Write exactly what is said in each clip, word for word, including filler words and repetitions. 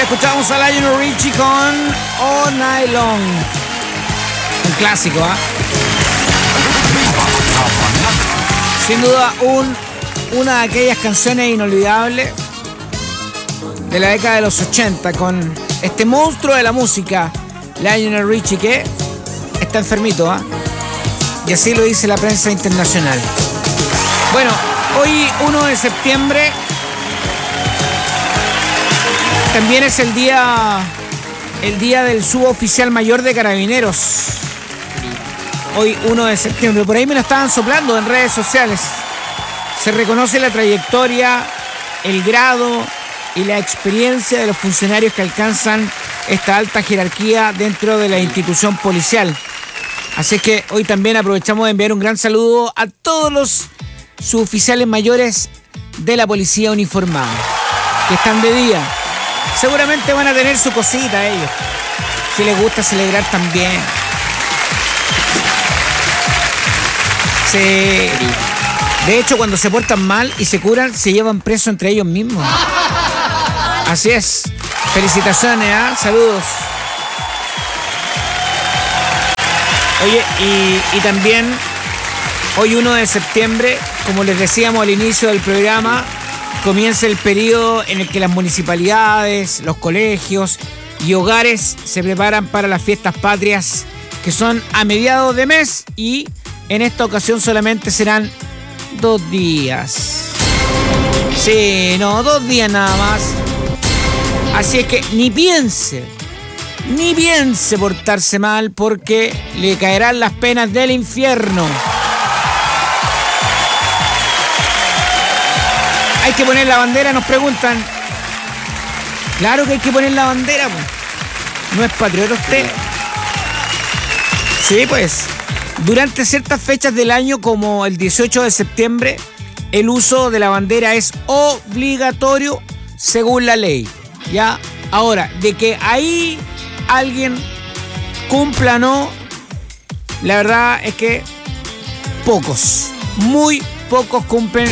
escuchamos a Lionel Richie con All Night Long. Un clásico, ¿ah? ¿eh? Sin duda, un, una de aquellas canciones inolvidables de la década de los ochenta, con este monstruo de la música, Lionel Richie, que está enfermito, ¿ah? ¿eh? Y así lo dice la prensa internacional. Bueno, hoy uno de septiembre también es el día, el día del suboficial mayor de Carabineros. Hoy uno de septiembre. Por ahí me lo estaban soplando en redes sociales. Se reconoce la trayectoria, el grado y la experiencia de los funcionarios que alcanzan esta alta jerarquía dentro de la institución policial. Así que hoy también aprovechamos de enviar un gran saludo a todos los suboficiales mayores de la policía uniformada, que están de día. Seguramente van a tener su cosita ellos, si les gusta celebrar también. Se... De hecho, cuando se portan mal y se curan, se llevan preso entre ellos mismos. Así es. Felicitaciones, ¿eh? Saludos. Oye, y, y también hoy uno de septiembre, como les decíamos al inicio del programa, comienza el periodo en el que las municipalidades, los colegios y hogares se preparan para las fiestas patrias, que son a mediados de mes, y en esta ocasión solamente serán dos días. Sí, no, dos días nada más. Así es que ni piense, ni piense portarse mal, porque le caerán las penas del infierno. ¿Hay que poner la bandera?, nos preguntan. Claro que hay que poner la bandera, pues. ¿No es patriota usted? Sí, pues. Durante ciertas fechas del año, como el dieciocho de septiembre, el uso de la bandera es obligatorio según la ley. ¿Ya? Ahora, de que ahí alguien cumpla o no, la verdad es que pocos, muy pocos cumplen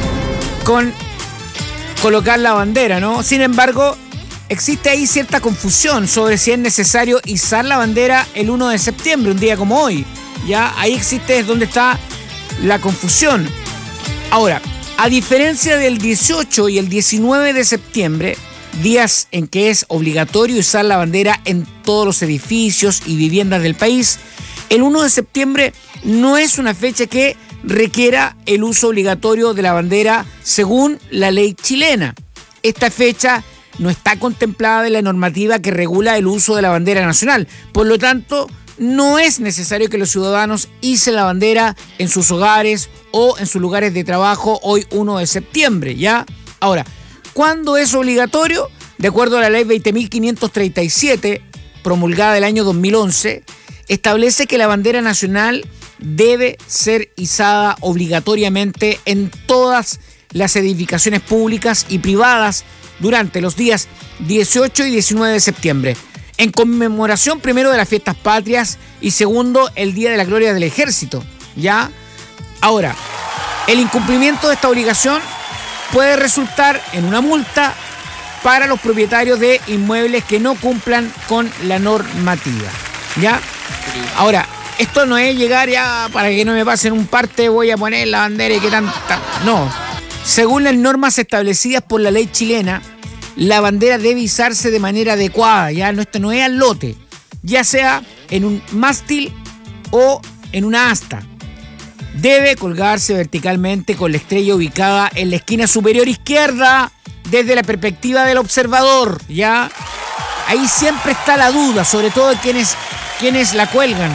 con colocar la bandera, ¿no? Sin embargo, existe ahí cierta confusión sobre si es necesario izar la bandera el uno de septiembre, un día como hoy. Ya, ahí existe, es donde está la confusión. Ahora, a diferencia del dieciocho y el diecinueve de septiembre, días en que es obligatorio izar la bandera en todos los edificios y viviendas del país, el uno de septiembre no es una fecha que requiera el uso obligatorio de la bandera según la ley chilena. Esta fecha no está contemplada en la normativa que regula el uso de la bandera nacional. Por lo tanto, no es necesario que los ciudadanos icen la bandera en sus hogares o en sus lugares de trabajo hoy uno de septiembre, ¿ya? Ahora, ¿cuándo es obligatorio? De acuerdo a la ley veinte mil quinientos treinta y siete, promulgada el año dos mil once, establece que la bandera nacional debe ser izada obligatoriamente en todas las edificaciones públicas y privadas durante los días dieciocho y diecinueve de septiembre, en conmemoración primero de las fiestas patrias y segundo el Día de la Gloria del Ejército, ¿ya? Ahora, el incumplimiento de esta obligación puede resultar en una multa para los propietarios de inmuebles que no cumplan con la normativa, ¿ya? Ahora, esto no es llegar ya para que no me pasen un parte, voy a poner la bandera y que tanta... No. Según las normas establecidas por la ley chilena, la bandera debe izarse de manera adecuada, ya no, esto no es al lote, ya sea en un mástil o en una asta. Debe colgarse verticalmente con la estrella ubicada en la esquina superior izquierda desde la perspectiva del observador, ¿ya? Ahí siempre está la duda, sobre todo de quienes, quienes la cuelgan.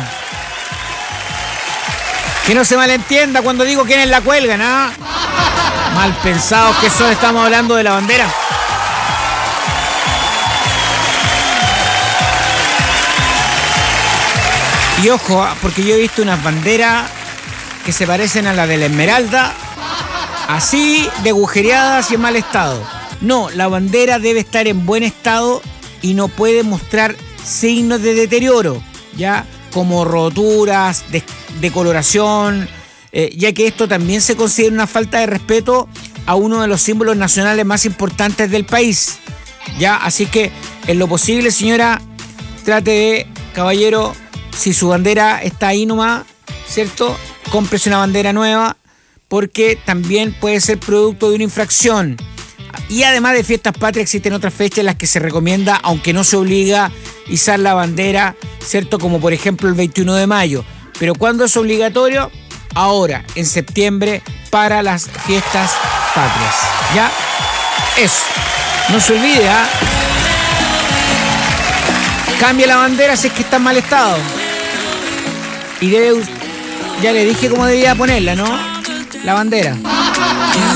Que no se malentienda cuando digo quiénes la cuelgan, ¿ah? Mal pensados que son, estamos hablando de la bandera. Y ojo, porque yo he visto unas banderas que se parecen a la de la Esmeralda, así de agujereadas y en mal estado. No, la bandera debe estar en buen estado y no puede mostrar signos de deterioro, ya como roturas, de, decoloración, eh, ya que esto también se considera una falta de respeto a uno de los símbolos nacionales más importantes del país. Ya, así que en lo posible, señora, trate de, caballero, si su bandera está ahí nomás, ¿cierto? Cómprese una bandera nueva, porque también puede ser producto de una infracción. Y además de fiestas patrias, existen otras fechas en las que se recomienda, aunque no se obliga, izar la bandera, ¿cierto? Como por ejemplo el veintiuno de mayo. Pero ¿cuándo es obligatorio? Ahora, en septiembre, para las fiestas patrias. ¿Ya? Eso. No se olvide, ¿ah? Cambia la bandera si es que está en mal estado. Y debe... Ya le dije cómo debía ponerla, ¿no? La bandera.